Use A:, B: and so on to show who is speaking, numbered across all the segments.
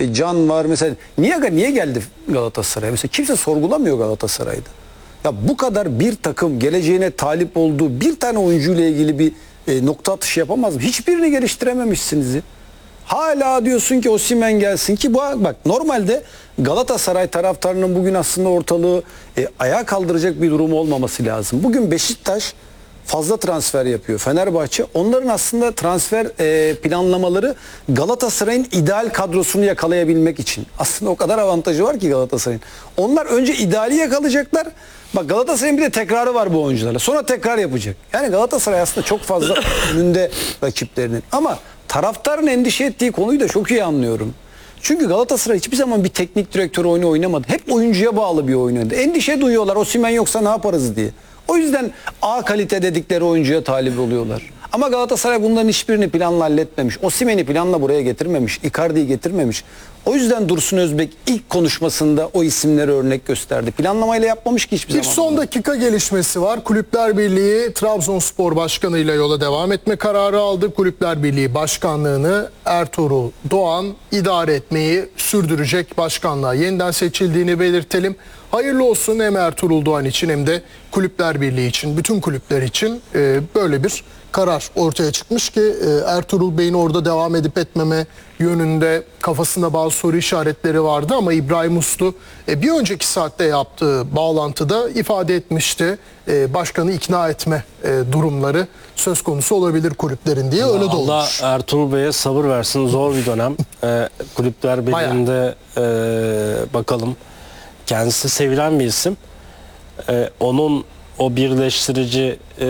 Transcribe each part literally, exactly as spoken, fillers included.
A: E, Can var mesela. Niye niye geldi Galatasaray'a? Mesela kimse sorgulamıyor Galatasaray'da. Ya bu kadar bir takım geleceğine talip olduğu bir tane oyuncuyla ilgili bir e, nokta atışı yapamaz mı? Hiçbirini geliştirememişsiniz ya. Hala diyorsun ki Osimhen gelsin ki bu bak normalde Galatasaray taraftarının bugün aslında ortalığı e, ayağa kaldıracak bir durumu olmaması lazım. Bugün Beşiktaş fazla transfer yapıyor. Fenerbahçe onların aslında transfer e, planlamaları Galatasaray'ın ideal kadrosunu yakalayabilmek için. Aslında o kadar avantajı var ki Galatasaray'ın. Onlar önce ideali yakalayacaklar. Bak Galatasaray'ın bir de tekrarı var bu oyuncularla. Sonra tekrar yapacak. Yani Galatasaray aslında çok fazla önünde rakiplerinin. Ama taraftarın endişe ettiği konuyu da çok iyi anlıyorum. Çünkü Galatasaray hiçbir zaman bir teknik direktör oyunu oynamadı. Hep oyuncuya bağlı bir oyun oynadı. Endişe duyuyorlar Osimhen yoksa ne yaparız diye. O yüzden A kalite dedikleri oyuncuya talip oluyorlar. Ama Galatasaray bunların hiçbirini planla halletmemiş. Osimhen'i planla buraya getirmemiş. Icardi'yi getirmemiş. O yüzden Dursun Özbek ilk konuşmasında o isimleri örnek gösterdi. Planlamayla yapmamış ki hiçbir
B: Bir
A: zaman.
B: son
A: bunu.
B: dakika gelişmesi var. Kulüpler Birliği Trabzonspor Başkanı ile yola devam etme kararı aldı. Kulüpler Birliği Başkanlığını Ertuğrul Doğan idare etmeyi sürdürecek. Başkanlığa yeniden seçildiğini belirtelim. Hayırlı olsun hem Ertuğrul Doğan için hem de Kulüpler Birliği için, bütün kulüpler için e, böyle bir karar ortaya çıkmış ki e, Ertuğrul Bey'in orada devam edip etmeme yönünde kafasında bazı soru işaretleri vardı ama İbrahim Uslu e, bir önceki saatte yaptığı bağlantıda ifade etmişti. E, başkanı ikna etme e, durumları söz konusu olabilir kulüplerin diye, öyle de
C: Allah
B: olmuş.
C: Ertuğrul Bey'e sabır versin, zor bir dönem. E, Kulüpler Birliği'nde e, bakalım. Kendisi sevilen bir isim. Ee, onun o birleştirici e,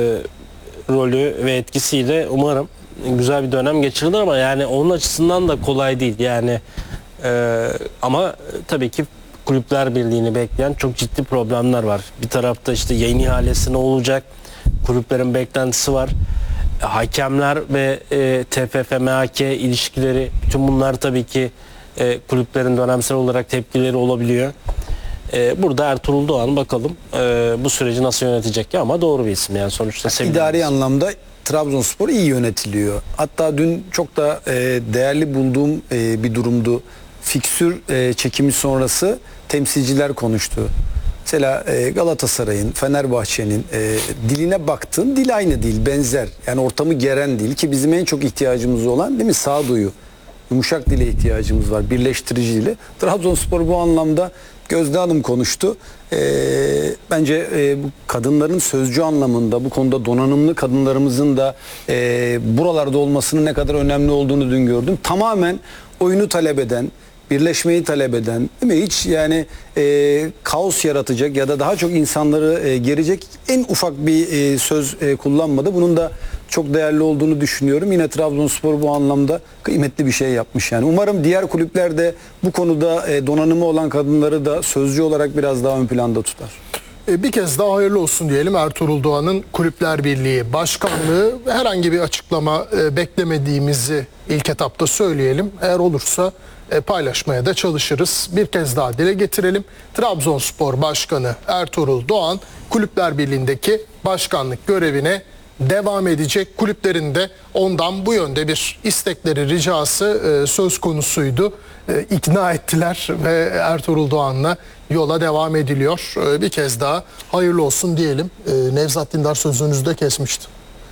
C: rolü ve etkisiyle umarım güzel bir dönem geçirilir ama yani onun açısından da kolay değil. Yani e, ama tabii ki Kulüpler Birliği'ni bekleyen çok ciddi problemler var. Bir tarafta işte yayın ihalesi ne olacak? Kulüplerin beklentisi var. Hakemler ve e, T F F M H K ilişkileri, bütün bunlar tabii ki e, kulüplerin dönemsel olarak tepkileri olabiliyor. E, burada Ertuğrul Doğan bakalım e, bu süreci nasıl yönetecek, ama doğru bir isim yani sonuçta.
A: İdari isim. Anlamda Trabzonspor iyi yönetiliyor. Hatta dün çok da e, değerli bulduğum e, bir durumdu. Fiksür e, çekimi sonrası temsilciler konuştu. Mesela e, Galatasaray'ın, Fenerbahçe'nin e, diline baktığın dil aynı değil, benzer. Yani ortamı geren değil ki bizim en çok ihtiyacımız olan değil mi? Sağduyu. Yumuşak dile ihtiyacımız var, birleştirici dile. Trabzonspor bu anlamda, Gözde Hanım konuştu. Ee, bence e, bu kadınların sözcü anlamında bu konuda donanımlı kadınlarımızın da e, buralarda olmasının ne kadar önemli olduğunu dün gördüm. Tamamen oyunu talep eden, birleşmeyi talep eden, değil mi? Hiç yani e, kaos yaratacak ya da daha çok insanları e, gerecek en ufak bir e, söz e, kullanmadı. Bunun da çok değerli olduğunu düşünüyorum. Yine Trabzonspor bu anlamda kıymetli bir şey yapmış yani. Umarım diğer kulüpler de bu konuda e, donanımı olan kadınları da sözcü olarak biraz daha ön planda tutar.
B: Bir kez daha hayırlı olsun diyelim Ertuğrul Doğan'ın Kulüpler Birliği Başkanlığı. Herhangi bir açıklama beklemediğimizi ilk etapta söyleyelim. Eğer olursa paylaşmaya da çalışırız. Bir kez daha dile getirelim. Trabzonspor Başkanı Ertuğrul Doğan Kulüpler Birliği'ndeki başkanlık görevine devam edecek. Kulüplerin de ondan bu yönde bir istekleri, ricası söz konusuydu. İkna ettiler ve Ertuğrul Doğan'la yola devam ediliyor. Bir kez daha hayırlı olsun diyelim. Nevzat Dindar sözünüzü de kesmişti.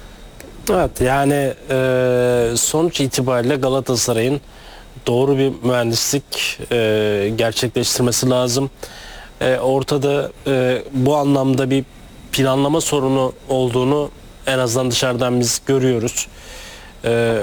C: Evet, yani e, sonuç itibariyle Galatasaray'ın doğru bir mühendislik e, gerçekleştirmesi lazım. E, ortada e, bu anlamda bir planlama sorunu olduğunu en azından dışarıdan biz görüyoruz. E,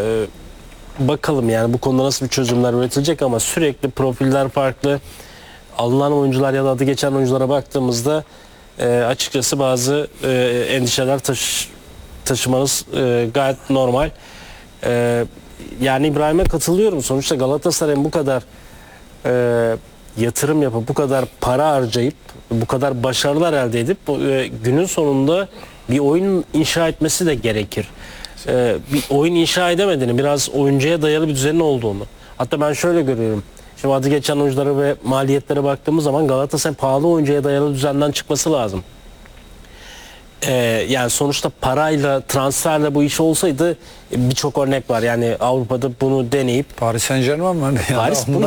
C: bakalım yani bu konuda nasıl bir çözümler üretilecek, ama sürekli profiller farklı. Alınan oyuncular ya da adı geçen oyunculara baktığımızda e, açıkçası bazı e, endişeler taşı, taşımanız e, gayet normal. E, yani İbrahim'e katılıyorum. Sonuçta Galatasaray'ın bu kadar e, yatırım yapıp bu kadar para harcayıp bu kadar başarılar elde edip e, günün sonunda bir oyun inşa etmesi de gerekir. E, bir oyun inşa edemediğini, biraz oyuncuya dayalı bir düzenin olduğunu. Hatta ben şöyle görüyorum. Şimdi adı geçen oyunculara ve maliyetlere baktığımız zaman Galatasaray pahalı oyuncuya dayalı düzenden çıkması lazım. Ee, yani sonuçta parayla, transferle bu iş olsaydı birçok örnek var. Yani Avrupa'da bunu deneyip
A: Paris Saint-Germain var.
C: Paris bunu